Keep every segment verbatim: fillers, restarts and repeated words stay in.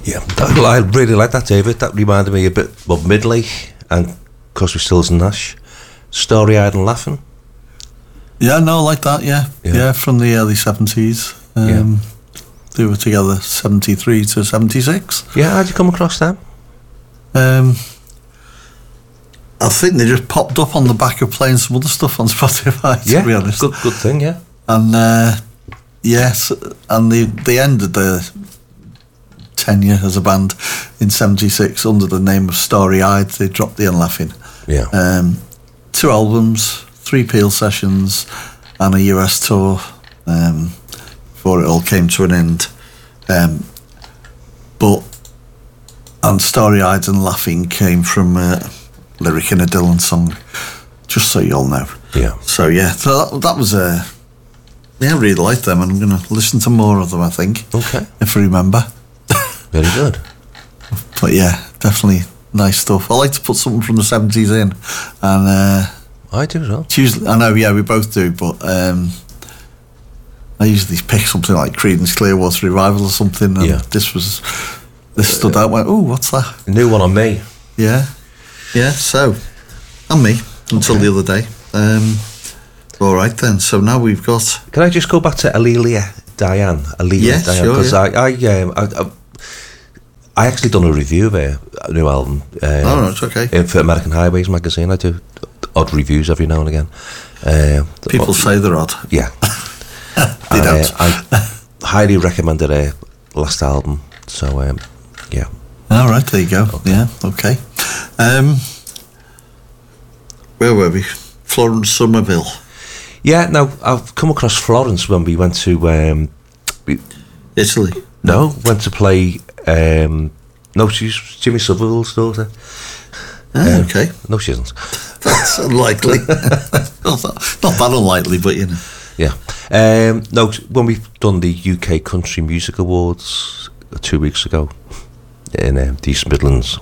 Yeah, that, I really like that, David. That reminded me a bit of Midley and Crosby, Stills and Nash, Starry-Eyed and Laughing. Yeah, no, like that. Yeah, yeah, Yeah. from the early seventies. Um, Yeah. They were together seventy-three to seventy-six. Yeah, how'd you come across them? Um, I think they just popped up on the back of playing some other stuff on Spotify. To Yeah, be honest, good, good thing. Yeah, and uh, yes, and they they ended their tenure as a band in seventy-six under the name of Starry-Eyed. They dropped the Laughing. yeah, Um, two albums, three Peel sessions, and a U S tour um, before it all came to an end. Um, but and Starry-Eyed and Laughing came from a lyric in a Dylan song, just so you all know. yeah. So yeah, so that, that was a yeah, I really liked them, and I'm going to listen to more of them, I think, Okay, if I remember. very good. But yeah, definitely nice stuff. I like to put something from the seventies in, and uh, I do as well. it's usually, I know, yeah, we both do, but um, I usually pick something like Creedence Clearwater Revival or something, and Yeah. this was this stood out. Went, oh, what's that? New one on me. Yeah, yeah. So, and me until Okay. the other day. Um, all right then. So now we've got. Can I just go back to Alelia Diane? Alelia Yeah, Diane, sure, because yeah. I, I, um, I, I, I actually done a review of her new album. Um, Oh, no, it's okay. in- for American Highways magazine. I do odd reviews every now and again. Uh, People oh, say they're odd. yeah. They And, don't. uh, I highly recommended her last album. So um, yeah. All right, there you go. Yeah, okay. Um, where were we? Florence Somerville. Yeah, no, I've come across Florence when we went to um, we, Italy. no, went to play. Um, no, she's Jimmy Somerville's daughter. Ah, Um, okay. No, she isn't. That's unlikely. not, that, not that unlikely, but you know. Yeah. Um, no, when we've done the U K Country Music Awards two weeks ago in um, the East Midlands,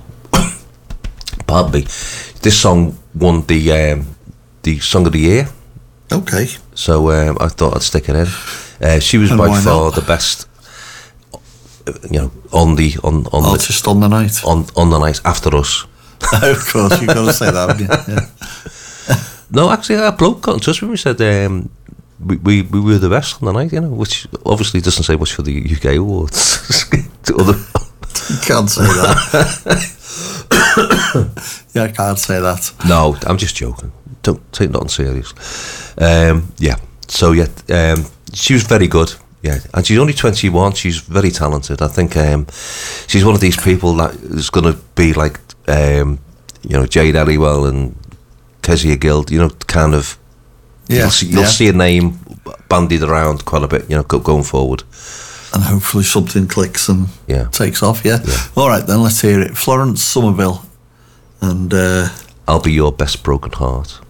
pardon me, this song won the um, the Song of the Year. Okay. So um, I thought I'd stick it in. Uh, she was And by why far not? the best, uh, you know, on the on on Oh, the just on the night. on on the night after us. Of course, you've got to say that, haven't you? Yeah. No, actually, a bloke got in touch with me and said um, we, we we were the best on the night, you know, which obviously doesn't say much for the U K awards. To other, You can't say that. Yeah, I can't say that. no, I'm just joking. Don't take nothing serious. Um, yeah, so yeah, um, she was very good. Yeah, and she's only twenty-one. She's very talented. I think um, she's one of these people that is going to be like, um, you know, Jade Elliwell and Kezia Guild. You know, kind of. Yeah, You'll, see, you'll yeah. see a name bandied around quite a bit. You know, go, going forward. And hopefully something clicks and Yeah. takes off, yeah? Yeah. All right, then, let's hear it. Florence Somerville. And uh, I'll be your best broken heart.